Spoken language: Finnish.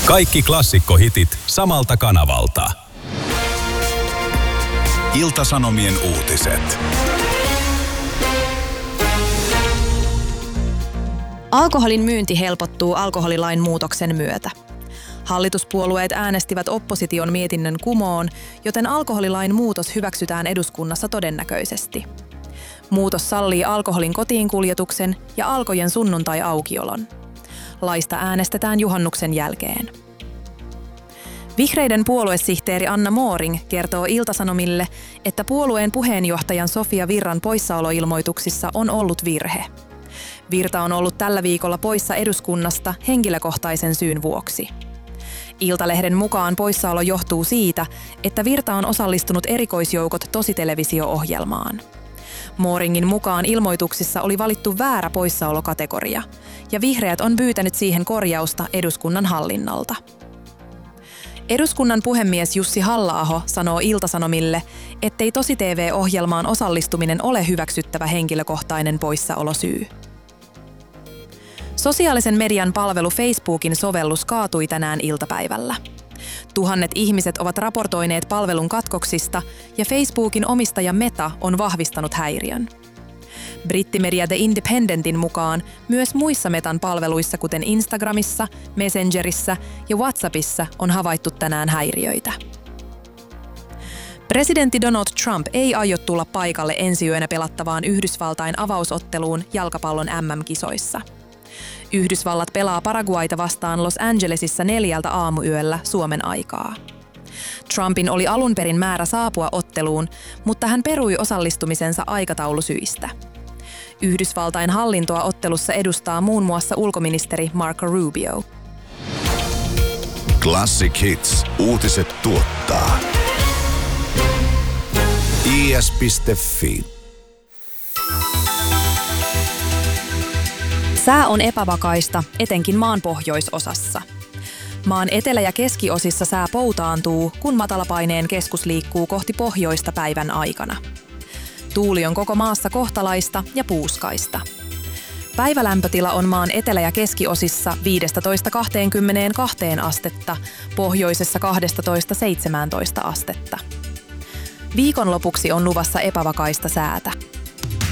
Kaikki klassikkohitit samalta kanavalta. Ilta-Sanomien uutiset. Alkoholin myynti helpottuu alkoholilain muutoksen myötä. Hallituspuolueet äänestivät opposition mietinnön kumoon, joten alkoholilain muutos hyväksytään eduskunnassa todennäköisesti. Muutos sallii alkoholin kotiinkuljetuksen ja alkojen sunnuntai-aukiolon. Laista äänestetään juhannuksen jälkeen. Vihreiden puoluesihteeri Anna Moring kertoo Ilta-Sanomille, että puolueen puheenjohtajan Sofia Virran poissaoloilmoituksissa on ollut virhe. Virta on ollut tällä viikolla poissa eduskunnasta henkilökohtaisen syyn vuoksi. Iltalehden mukaan poissaolo johtuu siitä, että Virta on osallistunut erikoisjoukot tositelevisio-ohjelmaan. Moringin mukaan ilmoituksissa oli valittu väärä poissaolokategoria, ja vihreät on pyytänyt siihen korjausta eduskunnan hallinnolta. Eduskunnan puhemies Jussi Halla-aho sanoo Ilta-Sanomille, ettei tosi-TV-ohjelmaan osallistuminen ole hyväksyttävä henkilökohtainen poissaolosyy. Sosiaalisen median palvelu Facebookin sovellus kaatui tänään iltapäivällä. Tuhannet ihmiset ovat raportoineet palvelun katkoksista ja Facebookin omistaja Meta on vahvistanut häiriön. Brittimedia The Independentin mukaan myös muissa Metan palveluissa, kuten Instagramissa, Messengerissä ja WhatsAppissa, on havaittu tänään häiriöitä. Presidentti Donald Trump ei aio tulla paikalle ensi yönä pelattavaan Yhdysvaltain avausotteluun jalkapallon MM-kisoissa. Yhdysvallat pelaa Paraguayta vastaan Los Angelesissa 4 aamuyöllä Suomen aikaa. Trumpin oli alun perin määrä saapua otteluun, mutta hän perui osallistumisensa aikataulusyistä. Yhdysvaltain hallintoa ottelussa edustaa muun muassa ulkoministeri Marco Rubio. Classic Hits. Uutiset tuottaa is.fi. Sää on epävakaista, etenkin maan pohjoisosassa. Maan etelä- ja keskiosissa sää poutaantuu, kun matalapaineen keskus liikkuu kohti pohjoista päivän aikana. Tuuli on koko maassa kohtalaista ja puuskaista. Päivälämpötila on maan etelä- ja keskiosissa 15–22 astetta, pohjoisessa 12–17 astetta. Viikonlopuksi on luvassa epävakaista säätä.